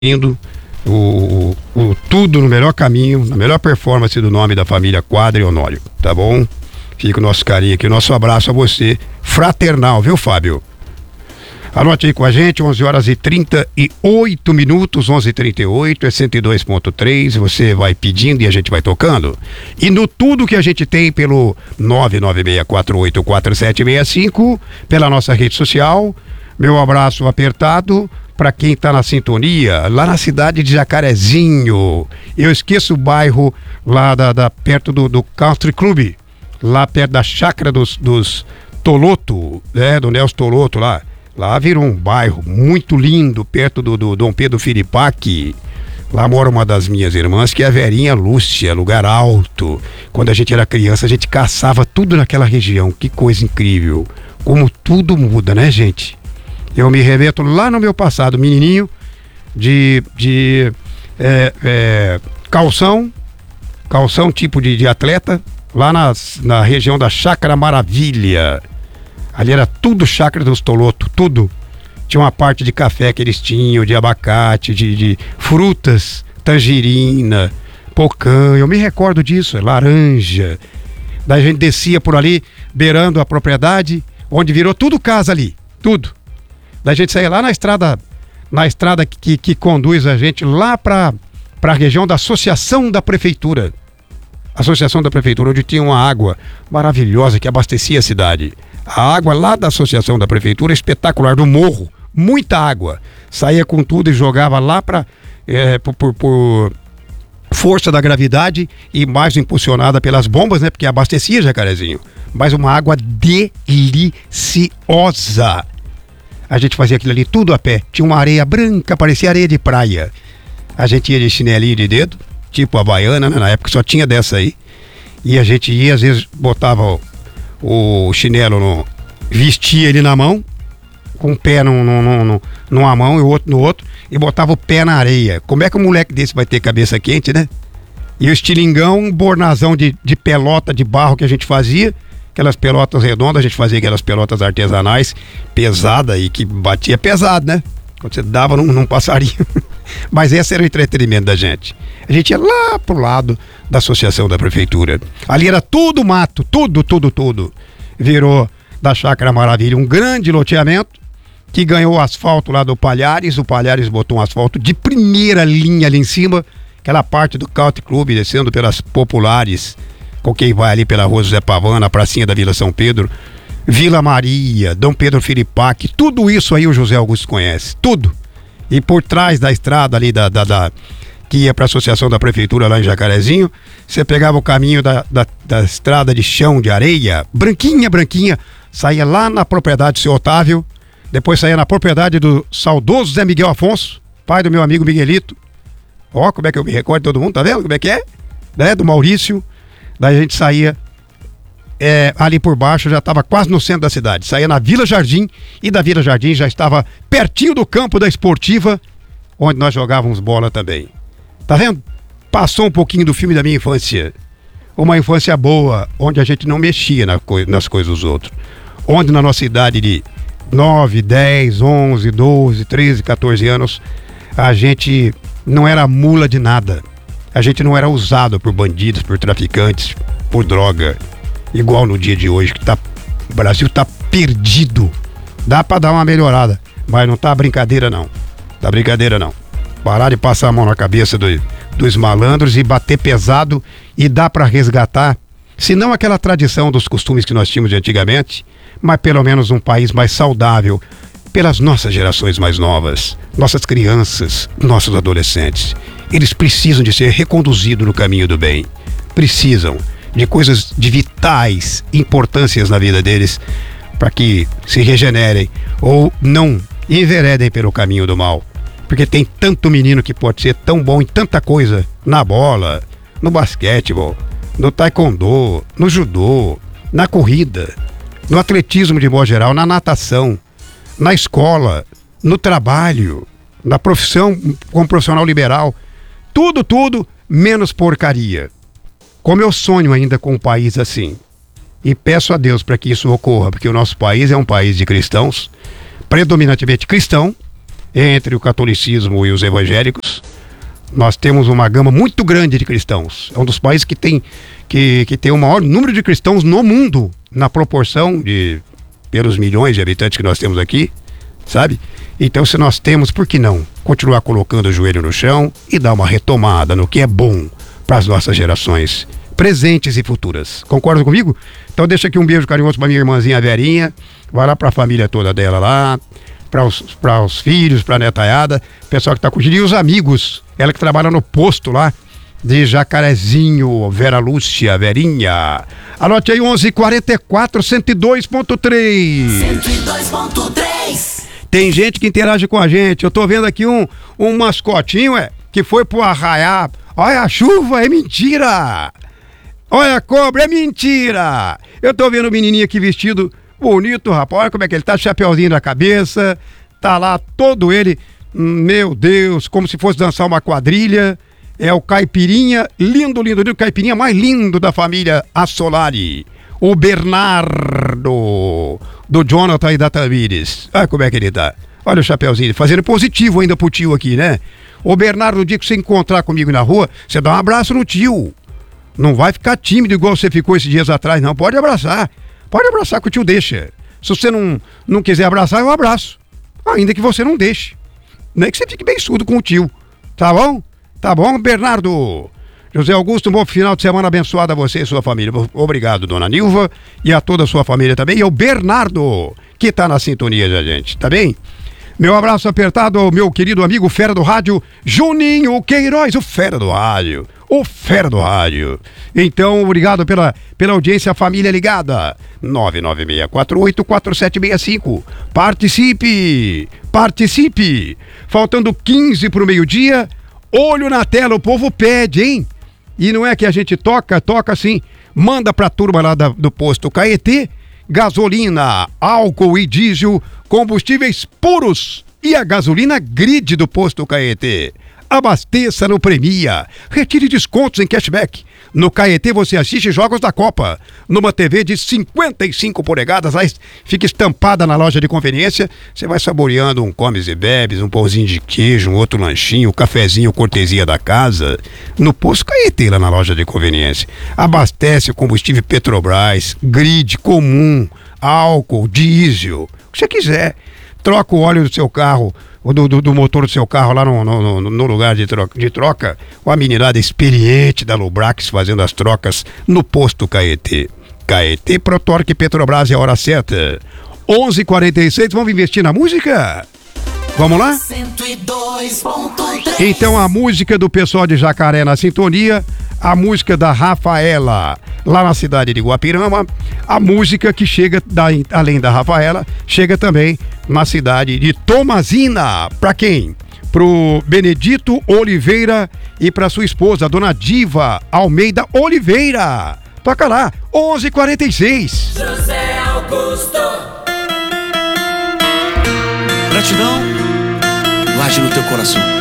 indo tudo no melhor caminho, na melhor performance do nome da família Quadra e Honório, tá bom? Fica o nosso carinho aqui, o nosso abraço a você, fraternal, viu, Fábio? Anote aí com a gente, 11 horas e 38 minutos, 11h38, é 102.3, você vai pedindo e a gente vai tocando. E no tudo que a gente tem pelo 996484765, pela nossa rede social, meu abraço apertado para quem está na sintonia, lá na cidade de Jacarezinho. Eu esqueço o bairro lá perto do Country Club, lá perto da chácara dos Toloto, né, do Nelson Toloto lá. Lá virou um bairro muito lindo, perto do Dom Pedro Filipac. Lá mora uma das minhas irmãs, que é a Verinha Lúcia, lugar alto. Quando a gente era criança, a gente caçava tudo naquela região. Que coisa incrível. Como tudo muda, né, gente? Eu me remeto lá no meu passado, menininho, de calção tipo de atleta, lá na região da Chácara Maravilha. Ali era tudo chácara dos Toloto, tudo. Tinha uma parte de café que eles tinham, de abacate, de frutas, tangerina, pocã, eu me recordo disso, laranja. Daí a gente descia por ali, beirando a propriedade, onde virou tudo casa ali, tudo. Daí a gente saía lá na estrada que conduz a gente lá para a região da Associação da Prefeitura. Associação da Prefeitura, onde tinha uma água maravilhosa que abastecia a cidade. A água lá da Associação da Prefeitura, espetacular, do morro, muita água. Saía com tudo e jogava lá por força da gravidade e mais impulsionada pelas bombas, né? Porque abastecia Jacarezinho. Mas uma água deliciosa. A gente fazia aquilo ali tudo a pé. Tinha uma areia branca, parecia areia de praia. A gente ia de chinelinho de dedo, tipo a Havaiana, né? Na época só tinha dessa aí. E a gente ia, às vezes botava o chinelo, vestia ele na mão, com o pé numa mão e o outro no outro, e botava o pé na areia. Como é que um moleque desse vai ter cabeça quente, né? E o estilingão, um bornazão de pelota de barro que a gente fazia, aquelas pelotas redondas, a gente fazia aquelas pelotas artesanais, pesada e que batia pesado, né? Quando você dava num passarinho. Mas esse era o entretenimento da gente. A gente ia lá pro lado da Associação da Prefeitura. Ali era tudo mato, tudo. Virou da Chácara Maravilha um grande loteamento que ganhou o asfalto lá do Palhares. O Palhares botou um asfalto de primeira linha ali em cima, aquela parte do Country Club, descendo pelas Populares, com quem vai ali pela Rua José Pavana, a pracinha da Vila São Pedro, Vila Maria, Dom Pedro Filipac, tudo isso aí o José Augusto conhece, tudo. E por trás da estrada ali que ia para a Associação da Prefeitura lá em Jacarezinho, você pegava o caminho da estrada de chão de areia, branquinha, saía lá na propriedade do seu Otávio, depois saía na propriedade do saudoso Zé Miguel Afonso, pai do meu amigo Miguelito. Ó, como é que eu me recordo de todo mundo, tá vendo como é que é? Né? Do Maurício. Daí a gente saía ali por baixo, já estava quase no centro da cidade. Saía na Vila Jardim e da Vila Jardim já estava pertinho do campo da Esportiva, onde nós jogávamos bola também. Tá vendo? Passou um pouquinho do filme da minha infância. Uma infância boa, onde a gente não mexia nas coisas dos outros. Onde na nossa idade de 9, 10, 11, 12, 13, 14 anos, a gente não era mula de nada. A gente não era usado por bandidos, por traficantes, por droga. Igual no dia de hoje, que o Brasil tá perdido. Dá pra dar uma melhorada, mas não tá brincadeira não. Parar de passar a mão na cabeça dos malandros e bater pesado, e dá pra resgatar, se não aquela tradição dos costumes que nós tínhamos de antigamente, mas pelo menos um país mais saudável pelas nossas gerações mais novas, nossas crianças, nossos adolescentes. Eles precisam de ser reconduzidos no caminho do bem. Precisam de coisas de vitais importâncias na vida deles, para que se regenerem ou não enveredem pelo caminho do mal. Porque tem tanto menino que pode ser tão bom em tanta coisa, na bola, no basquetebol, no taekwondo, no judô, na corrida, no atletismo de modo geral, na natação, na escola, no trabalho, na profissão, como profissional liberal, tudo, menos porcaria. Como eu sonho ainda com um país assim, e peço a Deus para que isso ocorra, porque o nosso país é um país de cristãos, predominantemente cristão, entre o catolicismo e os evangélicos. Nós temos uma gama muito grande de cristãos. É um dos países que tem o maior número de cristãos no mundo, na proporção pelos milhões de habitantes que nós temos aqui, sabe? Então, se nós temos, por que não continuar colocando o joelho no chão e dar uma retomada no que é bom para as nossas gerações presentes e futuras? Concorda comigo? Então deixa aqui um beijo carinhoso para minha irmãzinha Verinha, vai lá para a família toda dela lá, para os filhos, para a netaiada, pessoal que está curtindo, e os amigos, ela que trabalha no posto lá de Jacarezinho, Vera Lúcia, Verinha. Anote aí, 1144 102.3. 102.3. Tem gente que interage com a gente. Eu tô vendo aqui um mascotinho, que foi pro arraiar. Olha a chuva, é mentira! Olha a cobra, é mentira! Eu tô vendo o menininho aqui vestido bonito, rapaz. Olha como é que ele tá, chapeuzinho na cabeça. Tá lá todo ele, meu Deus, como se fosse dançar uma quadrilha. É o caipirinha, lindo, lindo, lindo, caipirinha mais lindo da família Assolari. O Bernardo, do Jonathan e da Tamires. Olha como é que ele tá. Olha o chapeuzinho, fazendo positivo ainda pro tio aqui, né? Ô Bernardo, o dia que você encontrar comigo na rua, você dá um abraço no tio. Não vai ficar tímido igual você ficou esses dias atrás, não. Pode abraçar. Pode abraçar que o tio deixa. Se você não quiser abraçar, eu abraço. Ainda que você não deixe. Não é que você fique bem surdo com o tio. Tá bom? Tá bom, Bernardo? José Augusto, um bom final de semana abençoado a você e sua família. Obrigado, dona Nilva, e a toda a sua família também. E ao Bernardo, que tá na sintonia da gente, tá bem? Meu abraço apertado ao meu querido amigo Fera do Rádio, Juninho Queiroz, o Fera do Rádio. O Fera do Rádio. Então, obrigado pela audiência, família ligada. 996484765. Participe! Participe! Faltando 15 para o meio-dia, olho na tela, o povo pede, hein? E não é que a gente toca assim. Manda pra turma lá do posto Caetê, gasolina, álcool e diesel, combustíveis puros e a gasolina grid do posto Caetê. Abasteça no Premia. Retire descontos em cashback. No Caetê você assiste jogos da Copa. Numa TV de 55 polegadas, aí fica estampada na loja de conveniência. Você vai saboreando um comes e bebes, um pãozinho de queijo, um outro lanchinho, um cafezinho cortesia da casa. No posto Caetê, lá na loja de conveniência. Abastece o combustível Petrobras, grid, comum, álcool, diesel, o que você quiser. Troca o óleo do seu carro, do motor do seu carro lá no lugar de troca, com a meninada experiente da Lubrax fazendo as trocas no posto Caetê. Caetê, Protorque, Petrobras é a hora certa. 11h46, vamos investir na música? Vamos lá? 102.3. Então a música do pessoal de Jacaré na sintonia, a música da Rafaela lá na cidade de Guapirama, a música que chega além da Rafaela, chega também na cidade de Tomazina. Pra quem? Pro Benedito Oliveira e pra sua esposa, dona Diva Almeida Oliveira. Toca lá, 11h46. José Augusto. Gratidão, guarde no teu coração.